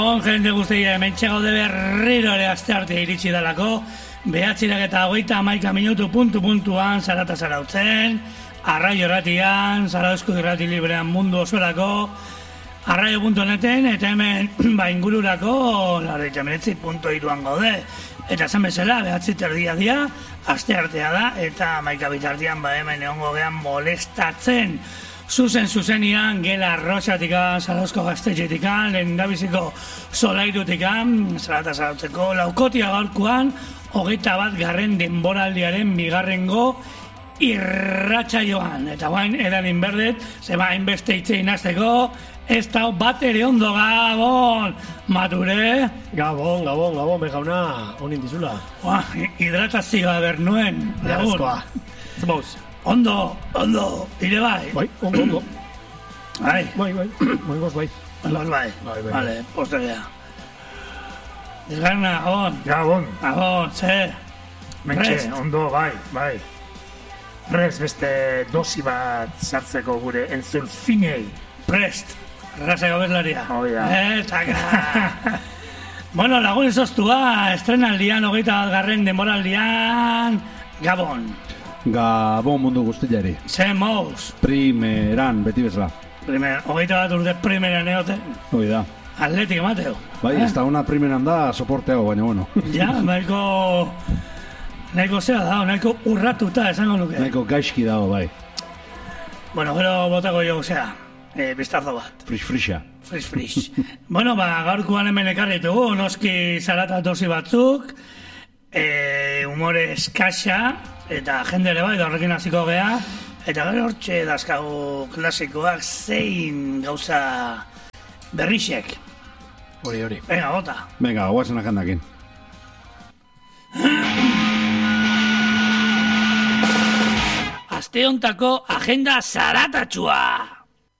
Jende guztia hementxe gaude berriro ere astearte iritsi dalako, 9:30 minutu puntuan zarata zarautzen, Arraio Irratian, Zarauzko Irrati Librean mundu osorako, arraio.neten eta hemen ingururako 99.3an gaude. Eta esan bezala, 9:30 dia, asteartea da, eta 11 bitartean hemen egongo gean molestatzen. Zuzenian, Gela Arrosatikan, Zarauzko Gaztetxetikan, Lehendabiziko Solairutikan, zarata zarautzeko, laukotia gaurkoan, 21. denboraldiaren bigarrengo irratsaioan. Eta guain, edan inberdet, zeba hainbeste itzein azteko, ez da bat ere ondo, Gabon! Mature? Gabon, bejauna, honin dizula. Hidratazioa bernuen. Beharrezkoa. Zeboz. Ondo, ire bai? Bai, ondo. Bai. Moingoz bai. Vale, posterea. Desgarna, Gabon. Ze? Mentxe, ondo, bai. Prest beste dosi bat sartzeko gure entzun finei. Prest, errazeko bezlaria. Oida. Taka. Bueno, lagun izoztua, estrenaldian, 21. denboraldian, Gabon. Gabon mundu guztiari. Ze mouz? Primeran, beti bezala. 21 urte primeran egote. Hoi da. Atletik Mateo. Bai, ez da una primeran da soporteo, baina bueno. Ja, nahiko zera dago, nahiko urratuta esango nuke. Nahiko gaizki dago, bai. Bueno, gero botako jo, biztarzo bat. Frixa. Frisch. Bueno, gaurkoan hemen ekarri dugu, noski zarata dosi batzuk, humore eskasa, eta jende ere bai, da horrekin hasiko gea, eta gero hortxe dazkagu klasikoak zein gauza berrixek. Hori. Venga, bota. Venga, guazen agendakin. Aste hontako agenda zaratatxua.